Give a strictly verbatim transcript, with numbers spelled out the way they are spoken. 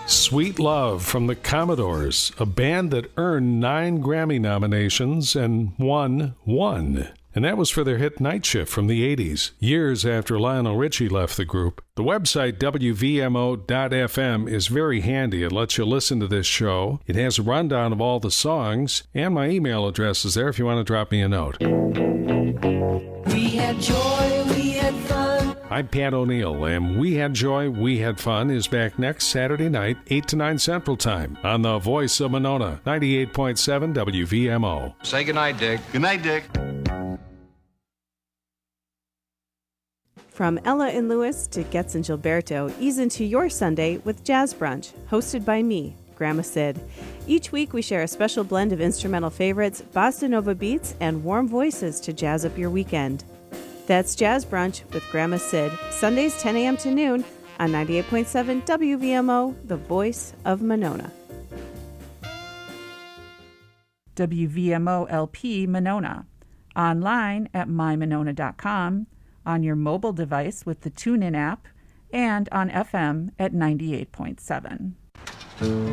Sweet Love from the Commodores, a band that earned nine Grammy nominations and won one. And that was for their hit Night Shift from the eighties, years after Lionel Richie left the group. The website W V M O dot F M is very handy. It lets you listen to this show. It has a rundown of all the songs, and my email address is there if you want to drop me a note. We had joy, we had fun. I'm Pat O'Neill, and We Had Joy, We Had Fun is back next Saturday night, eight to nine Central Time, on the Voice of Monona, ninety-eight point seven W V M O. Say goodnight, Dick. Good night, Dick. From Ella and Lewis to Getz and Gilberto, ease into your Sunday with Jazz Brunch, hosted by me, Grandma Sid. Each week we share a special blend of instrumental favorites, bossa nova beats, and warm voices to jazz up your weekend. That's Jazz Brunch with Grandma Sid, Sundays ten a.m. to noon on ninety-eight point seven W V M O, the voice of Monona. W V M O L P Monona. Online at my monona dot com, on your mobile device with the TuneIn app, and on F M at ninety-eight point seven.